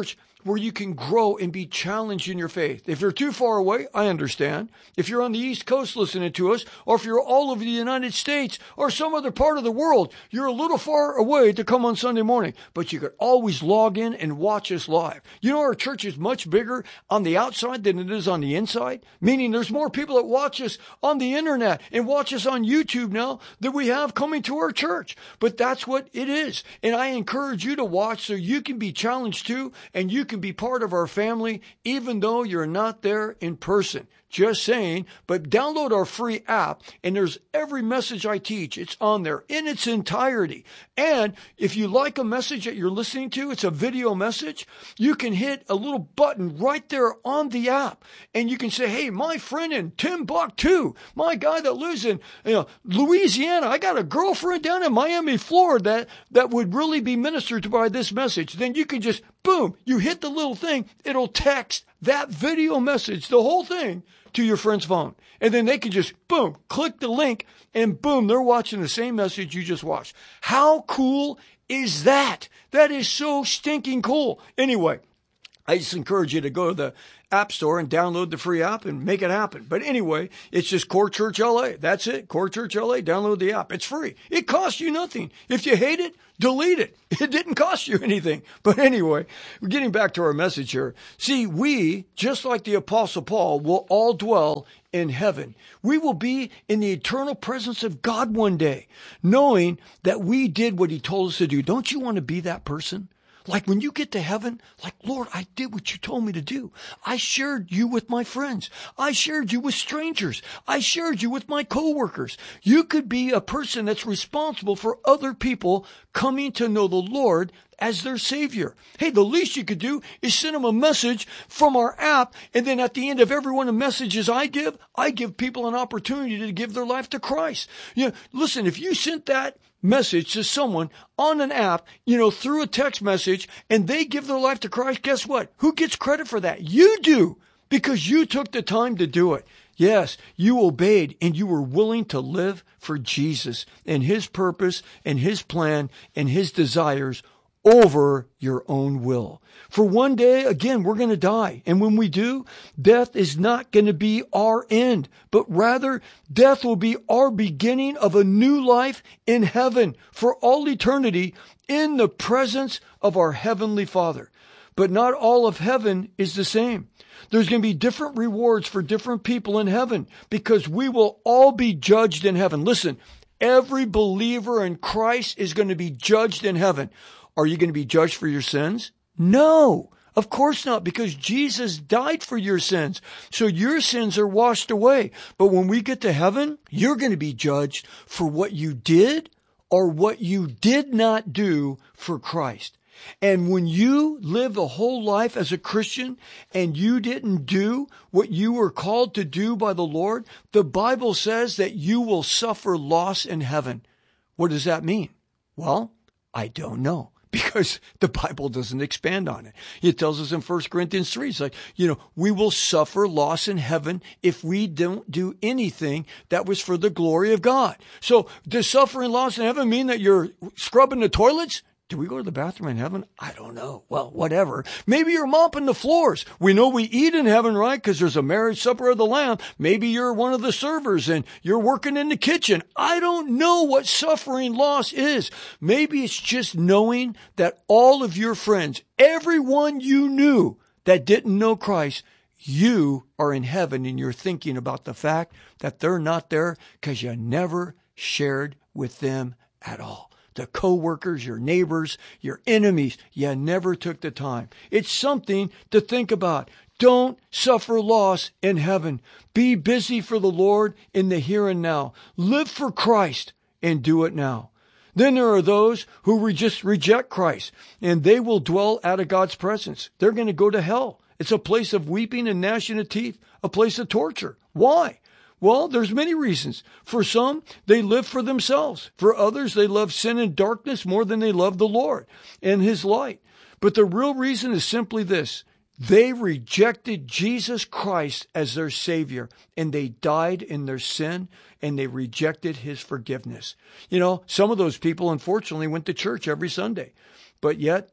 where you can grow and be challenged in your faith. If you're too far away, I understand. If you're on the East Coast listening to us, or if you're all over the United States or some other part of the world, you're a little far away to come on Sunday morning, but you could always log in and watch us live. You know, our church is much bigger on the outside than it is on the inside, meaning there's more people that watch us on the internet and watch us on YouTube now than we have coming to our church. But that's what it is. And I encourage you to watch so you can be challenged too, and you can be part of our family, even though you're not there in person. Just saying, but download our free app, and there's every message I teach. It's on there in its entirety. And if you like a message that you're listening to, it's a video message, you can hit a little button right there on the app, and you can say, hey, my friend in Timbuktu, my guy that lives in Louisiana, I got a girlfriend down in Miami, Florida, that would really be ministered to by this message. Then you can just, boom, you hit the little thing, it'll text that video message, the whole thing, to your friend's phone. And then they can just, boom, click the link, and boom, they're watching the same message you just watched. How cool is that? That is so stinking cool. Anyway, I just encourage you to go to the App Store and download the free app and make it happen. But anyway, it's just Core Church LA. That's it. Core Church LA. Download the app. It's free. It costs you nothing. If you hate it, delete it. It didn't cost you anything. But anyway, we're getting back to our message here. See, we, just like the Apostle Paul, will all dwell in heaven. We will be in the eternal presence of God one day, knowing that we did what he told us to do. Don't you want to be that person? Like when you get to heaven, like, Lord, I did what you told me to do. I shared you with my friends. I shared you with strangers. I shared you with my coworkers. You could be a person that's responsible for other people coming to know the Lord as their Savior. Hey, the least you could do is send them a message from our app, and then at the end of every one of the messages I give people an opportunity to give their life to Christ. You know, listen, if you sent that message to someone on an app, through a text message, and they give their life to Christ, guess what? Who gets credit for that? You do, because you took the time to do it. Yes, you obeyed, and you were willing to live for Jesus and his purpose and his plan and his desires over your own will. For one day, again, we're going to die. And when we do, death is not going to be our end, but rather death will be our beginning of a new life in heaven for all eternity in the presence of our Heavenly Father. But not all of heaven is the same. There's going to be different rewards for different people in heaven, because we will all be judged in heaven. Listen, every believer in Christ is going to be judged in heaven. Are you going to be judged for your sins? No, of course not, because Jesus died for your sins. So your sins are washed away. But when we get to heaven, you're going to be judged for what you did or what you did not do for Christ. And when you live a whole life as a Christian and you didn't do what you were called to do by the Lord, the Bible says that you will suffer loss in heaven. What does that mean? Well, I don't know, because the Bible doesn't expand on it. It tells us in 1 Corinthians 3, it's like, we will suffer loss in heaven if we don't do anything that was for the glory of God. So does suffering loss in heaven mean that you're scrubbing the toilets? Do we go to the bathroom in heaven? I don't know. Well, whatever. Maybe you're mopping the floors. We know we eat in heaven, right? Because there's a marriage supper of the Lamb. Maybe you're one of the servers and you're working in the kitchen. I don't know what suffering loss is. Maybe it's just knowing that all of your friends, everyone you knew that didn't know Christ, you are in heaven, and you're thinking about the fact that they're not there because you never shared with them at all. The co-workers, your neighbors, your enemies, you never took the time. It's something to think about. Don't suffer loss in heaven. Be busy for the Lord in the here and now. Live for Christ and do it now. Then there are those who just reject Christ, and they will dwell out of God's presence. They're going to go to hell. It's a place of weeping and gnashing of teeth, a place of torture. Why? Well, there's many reasons. For some, they live for themselves. For others, they love sin and darkness more than they love the Lord and his light. But the real reason is simply this. They rejected Jesus Christ as their Savior, and they died in their sin, and they rejected his forgiveness. Some of those people, unfortunately, went to church every Sunday, but yet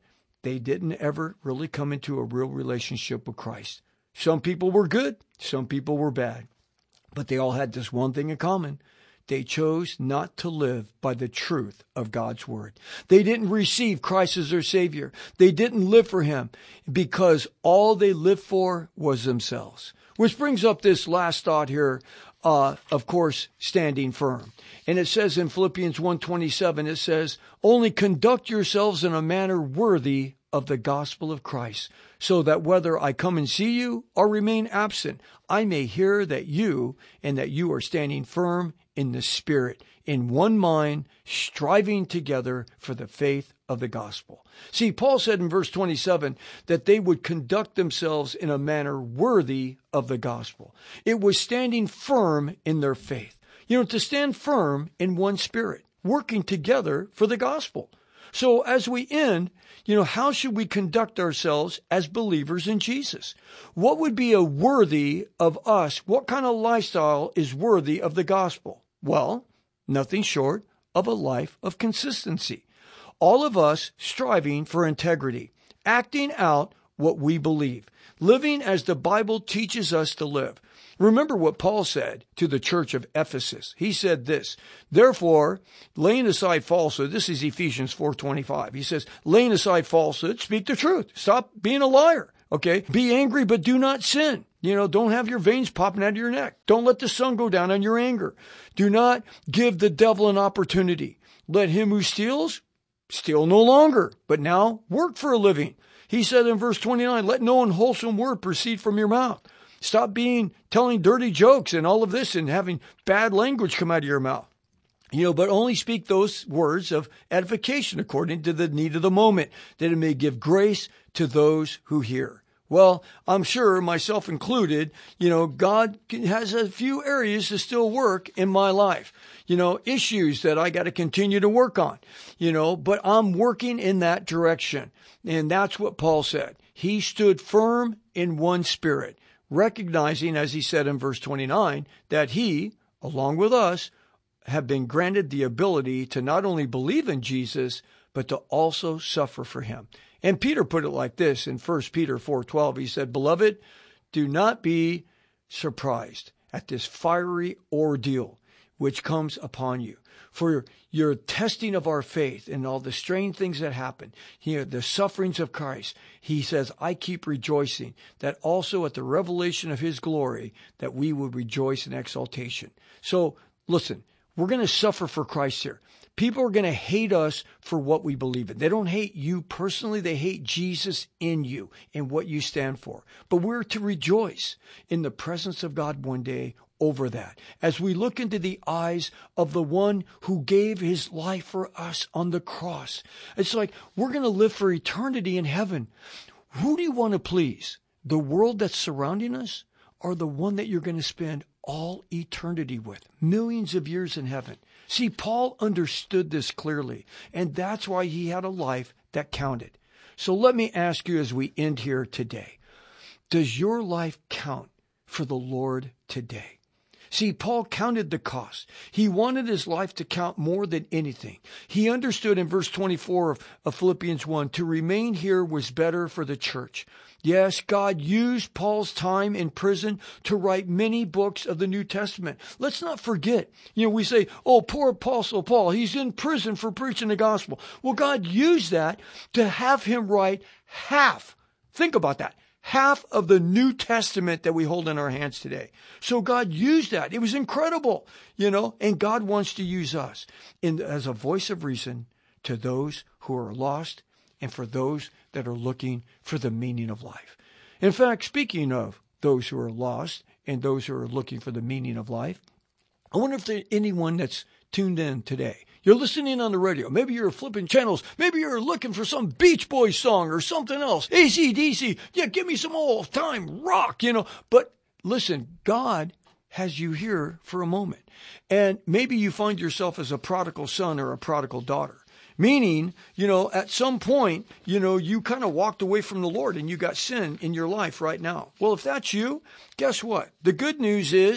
they didn't ever really come into a real relationship with Christ. Some people were good, some people were bad, but they all had this one thing in common. They chose not to live by the truth of God's word. They didn't receive Christ as their Savior. They didn't live for him because all they lived for was themselves. Which brings up this last thought here, of course, standing firm. And it says in Philippians 1:27, it says, only conduct yourselves in a manner worthy of the gospel of Christ, so that whether I come and see you or remain absent, I may hear that you are standing firm in the Spirit, in one mind, striving together for the faith of the gospel. See, Paul said in verse 27 that they would conduct themselves in a manner worthy of the gospel. It was standing firm in their faith. To stand firm in one spirit, working together for the gospel. So as we end, how should we conduct ourselves as believers in Jesus? What would be a worthy of us? What kind of lifestyle is worthy of the gospel? Well, nothing short of a life of consistency. All of us striving for integrity, acting out what we believe, living as the Bible teaches us to live. Remember what Paul said to the church of Ephesus. He said this, therefore, laying aside falsehood, this is Ephesians 4:25. He says, laying aside falsehood, speak the truth. Stop being a liar. Okay. Be angry, but do not sin. Don't have your veins popping out of your neck. Don't let the sun go down on your anger. Do not give the devil an opportunity. Let him who steals, steal no longer, but now work for a living. He said in verse 29, let no unwholesome word proceed from your mouth. Stop telling dirty jokes and all of this and having bad language come out of your mouth. But only speak those words of edification according to the need of the moment, that it may give grace to those who hear. Well, I'm sure, myself included, God has a few areas to still work in my life. Issues that I got to continue to work on, but I'm working in that direction. And that's what Paul said. He stood firm in one spirit, recognizing, as he said in verse 29, that he, along with us, have been granted the ability to not only believe in Jesus, but to also suffer for him. And Peter put it like this in 1 Peter 4:12. He said, beloved, do not be surprised at this fiery ordeal which comes upon you. For your testing of our faith and all the strange things that happen, the sufferings of Christ, he says, I keep rejoicing that also at the revelation of his glory, that we would rejoice in exaltation. So listen, we're going to suffer for Christ here. People are going to hate us for what we believe in. They don't hate you personally. They hate Jesus in you and what you stand for. But we're to rejoice in the presence of God one day over that, as we look into the eyes of the one who gave his life for us on the cross. It's like we're going to live for eternity in heaven. Who do you want to please? The world that's surrounding us, or the one that you're going to spend all eternity with, millions of years in heaven? See, Paul understood this clearly, and that's why he had a life that counted. So let me ask you as we end here today, does your life count for the Lord today? See, Paul counted the cost. He wanted his life to count more than anything. He understood in verse 24 of Philippians 1, to remain here was better for the church. Yes, God used Paul's time in prison to write many books of the New Testament. Let's not forget, we say, oh, poor Apostle Paul, he's in prison for preaching the gospel. Well, God used that to have him write half. Think about that. Half of the New Testament that we hold in our hands today. So God used that. It was incredible, and God wants to use us as a voice of reason to those who are lost and for those that are looking for the meaning of life. In fact, speaking of those who are lost and those who are looking for the meaning of life, I wonder if there's anyone that's tuned in today. You're listening on the radio. Maybe you're flipping channels. Maybe you're looking for some Beach Boys song or something else. AC/DC. Yeah, give me some old time rock, But listen, God has you here for a moment. And maybe you find yourself as a prodigal son or a prodigal daughter. Meaning, at some point, you kind of walked away from the Lord and you got sin in your life right now. Well, if that's you, guess what? The good news is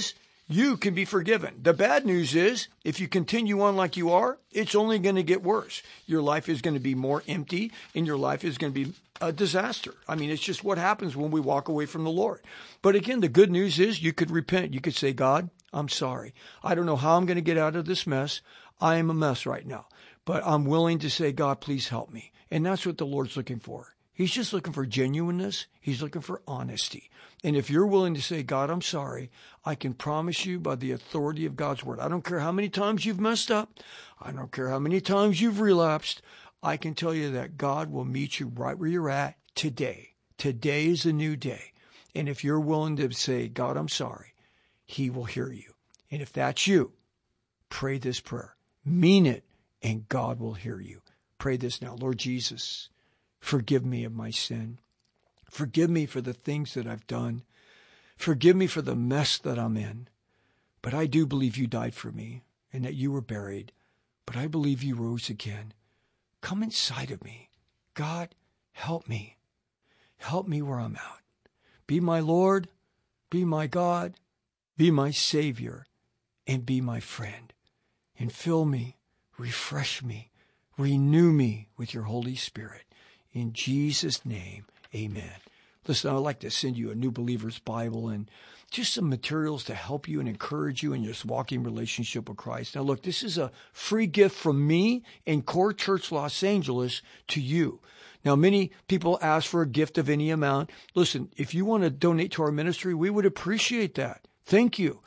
you can be forgiven. The bad news is, if you continue on like you are, it's only going to get worse. Your life is going to be more empty, and your life is going to be a disaster. I mean, it's just what happens when we walk away from the Lord. But again, the good news is you could repent. You could say, God, I'm sorry. I don't know how I'm going to get out of this mess. I am a mess right now. But I'm willing to say, God, please help me. And that's what the Lord's looking for. He's just looking for genuineness. He's looking for honesty. And if you're willing to say, God, I'm sorry, I can promise you by the authority of God's word. I don't care how many times you've messed up. I don't care how many times you've relapsed. I can tell you that God will meet you right where you're at today. Today is a new day. And if you're willing to say, God, I'm sorry, he will hear you. And if that's you, pray this prayer. Mean it, and God will hear you. Pray this now. Lord Jesus, forgive me of my sin. Forgive me for the things that I've done. Forgive me for the mess that I'm in. But I do believe you died for me and that you were buried. But I believe you rose again. Come inside of me. God, help me. Help me where I'm at. Be my Lord, be my God, be my Savior, and be my friend. And fill me, refresh me, renew me with your Holy Spirit. In Jesus' name, amen. Listen, I'd like to send you a New Believer's Bible and just some materials to help you and encourage you in your walking relationship with Christ. Now, look, this is a free gift from me and Core Church Los Angeles to you. Now, many people ask for a gift of any amount. Listen, if you want to donate to our ministry, we would appreciate that. Thank you.